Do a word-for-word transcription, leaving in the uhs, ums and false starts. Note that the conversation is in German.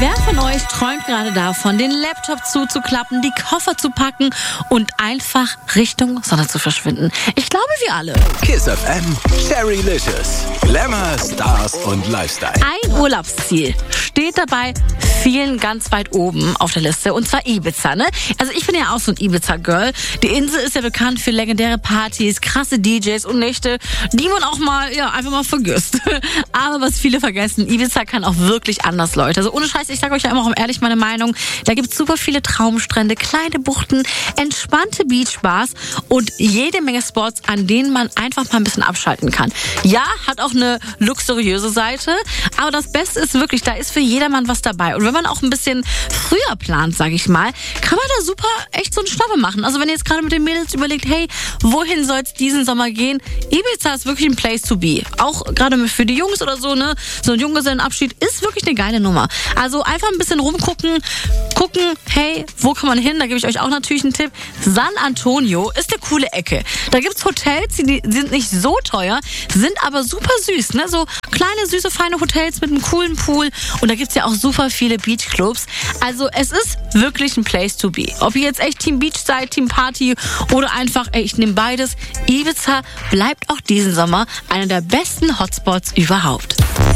Wer von euch träumt gerade davon, den Laptop zuzuklappen, die Koffer zu packen und einfach Richtung Sonne zu verschwinden? Ich glaube, wir alle. Kiss F M, Sherrylicious, Glamour, Stars und Lifestyle. Ein Urlaubsziel steht dabei vielen ganz weit oben auf der Liste, und zwar Ibiza, ne? Also ich bin ja auch so ein Ibiza-Girl. Die Insel ist ja bekannt für legendäre Partys, krasse D Js und Nächte, die man auch mal, ja, einfach mal vergisst. Aber was viele vergessen, Ibiza kann auch wirklich anders, Leute. Also ohne Scheiß, ich sage euch ja immer auch ehrlich meine Meinung, da gibt's super viele Traumstrände, kleine Buchten, entspannte Beachbars und jede Menge Spots, an denen man einfach mal ein bisschen abschalten kann. Ja, hat auch eine luxuriöse Seite, aber das Beste ist wirklich, da ist für jedermann was dabei. Und wenn man auch ein bisschen früher plant, sage ich mal, kann man da super echt so einen Schnapper machen. Also wenn ihr jetzt gerade mit den Mädels überlegt, hey, wohin soll es diesen Sommer gehen? Ibiza ist wirklich ein Place to be. Auch gerade für die Jungs oder so, ne? So ein Junggesellenabschied ist wirklich eine geile Nummer. Also einfach ein bisschen rumgucken, gucken, hey, wo kann man hin? Da gebe ich euch auch natürlich einen Tipp. San Antonio ist eine coole Ecke. Da gibt's Hotels, die sind nicht so teuer, sind aber super süß, ne? So kleine, süße, feine Hotels mit einem coolen Pool. Und da gibt's ja auch super viele Beachclubs. Also es ist wirklich ein Place to be. Ob ihr jetzt echt Team Beach seid, Team Party oder einfach, ey, ich nehme beides. Ibiza bleibt auch diesen Sommer einer der besten Hotspots überhaupt.